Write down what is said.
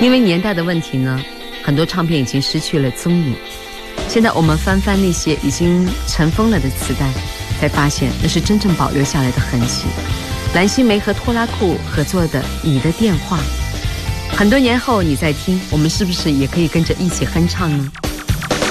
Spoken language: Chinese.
因为年代的问题呢，很多唱片已经失去了踪影。现在我们翻翻那些已经尘封了的磁带，才发现那是真正保留下来的痕迹。蓝心湄和拖拉库合作的《你的电话》，很多年后你再听，我们是不是也可以跟着一起哼唱呢？